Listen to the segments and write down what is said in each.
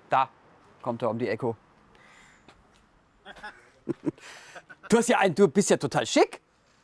Da kommt er um die Ecke. Du bist ja total schick.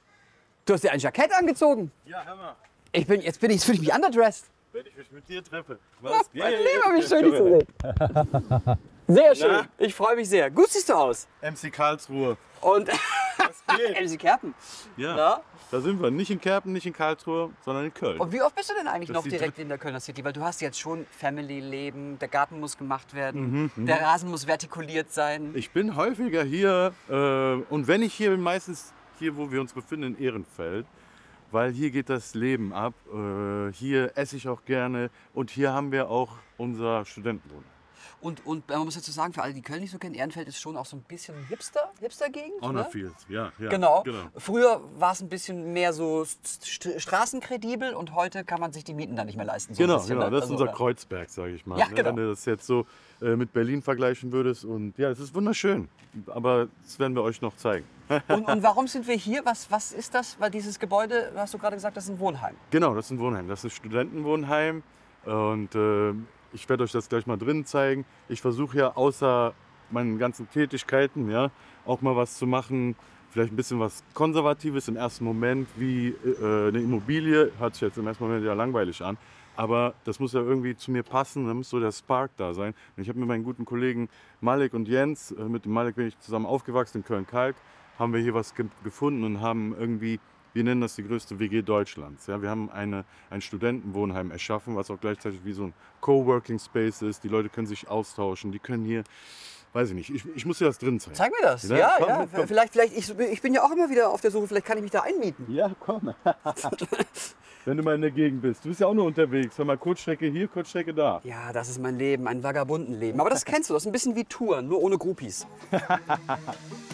Du hast ja ein Jackett angezogen. Ja, Hammer. Jetzt fühle ich mich underdressed. Wenn ich mich mit dir treffe. Was? Mein Lieber, wie schön dich zu sehen. Sehr schön. Na? Ich freue mich sehr. Gut siehst du aus. MC Karlsruhe. Und Was geht? MC Kerpen. Ja, Na? Da sind wir. Nicht in Kerpen, nicht in Karlsruhe, sondern in Köln. Und wie oft bist du denn eigentlich Das noch ist die direkt in der Kölner City? Weil du hast jetzt schon Family-Leben, der Garten muss gemacht werden, der Rasen muss vertikuliert sein. Ich bin häufiger hier und wenn ich hier bin, meistens hier, wo wir uns befinden, in Ehrenfeld. Weil hier geht das Leben ab. Hier esse ich auch gerne und hier haben wir auch unser Studentenwohnheim. Und man muss dazu sagen, für alle, die Köln nicht so kennen, Ehrenfeld ist schon auch so ein bisschen Hipster-Gegend. Honorfields, ja. Genau. Früher war es ein bisschen mehr so straßenkredibel und heute kann man sich die Mieten da nicht mehr leisten. So Genau, bisschen, das ist also, unser Kreuzberg, sage ich mal. Ja, ne? genau. Wenn du das jetzt so mit Berlin vergleichen würdest. Und ja, es ist wunderschön. Aber das werden wir euch noch zeigen. Und warum sind wir hier? Was ist das? Weil dieses Gebäude, hast du gerade gesagt, das ist ein Wohnheim. Genau, das ist ein Wohnheim. Das ist ein Studentenwohnheim. Und ich werde euch das gleich mal drin zeigen. Ich versuche ja außer meinen ganzen Tätigkeiten ja, auch mal was zu machen. Vielleicht ein bisschen was Konservatives im ersten Moment, wie eine Immobilie. Hört sich jetzt im ersten Moment ja langweilig an. Aber das muss ja irgendwie zu mir passen, da muss so der Spark da sein. Und ich habe mit meinen guten Kollegen Malik und Jens, mit dem Malik bin ich zusammen aufgewachsen in Köln-Kalk, haben wir hier was gefunden und haben irgendwie, wir nennen das die größte WG Deutschlands. Ja, wir haben ein Studentenwohnheim erschaffen, was auch gleichzeitig wie so ein Coworking Space ist. Die Leute können sich austauschen, die können hier, weiß ich nicht, ich muss dir das drin zeigen. Zeig mir das, ja. Komm. Vielleicht, ich bin ja auch immer wieder auf der Suche, vielleicht kann ich mich da einmieten. Ja, komm. Wenn du mal in der Gegend bist. Du bist ja auch nur unterwegs. Hör mal, Kurzstrecke hier, Kurzstrecke da. Ja, das ist mein Leben, ein Vagabundenleben. Aber das kennst du, das ist ein bisschen wie Touren, nur ohne Groupies.